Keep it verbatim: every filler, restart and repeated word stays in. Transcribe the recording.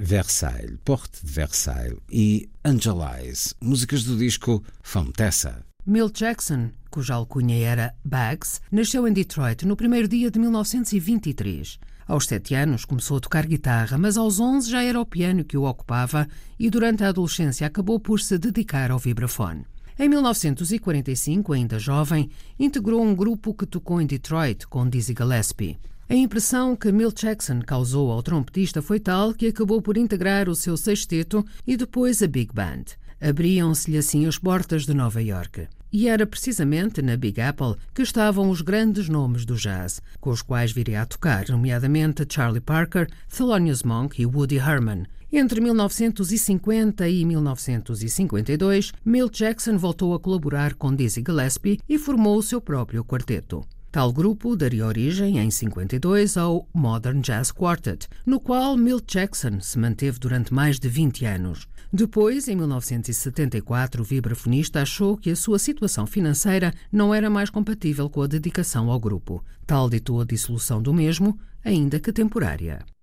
Versailles, Porte de Versailles e Angel Eyes, músicas do disco Femme Tessa. Milt Jackson, cuja alcunha era Bags, nasceu em Detroit no primeiro dia de mil novecentos e vinte e três. Aos sete anos começou a tocar guitarra, mas aos onze já era o piano que o ocupava e durante a adolescência acabou por se dedicar ao vibrafone. Em mil novecentos e quarenta e cinco, ainda jovem, integrou um grupo que tocou em Detroit com Dizzy Gillespie. A impressão que Milt Jackson causou ao trompetista foi tal que acabou por integrar o seu sexteto e depois a Big Band. Abriam-se-lhe assim as portas de Nova York. E era precisamente na Big Apple que estavam os grandes nomes do jazz, com os quais viria a tocar, nomeadamente Charlie Parker, Thelonious Monk e Woody Herman. Entre mil novecentos e cinquenta e mil novecentos e cinquenta e dois, Milt Jackson voltou a colaborar com Dizzy Gillespie e formou o seu próprio quarteto. Tal grupo daria origem, em cinquenta e dois, ao Modern Jazz Quartet, no qual Milt Jackson se manteve durante mais de vinte anos. Depois, em mil novecentos e setenta e quatro, o vibrafonista achou que a sua situação financeira não era mais compatível com a dedicação ao grupo. Tal ditou a dissolução do mesmo, ainda que temporária.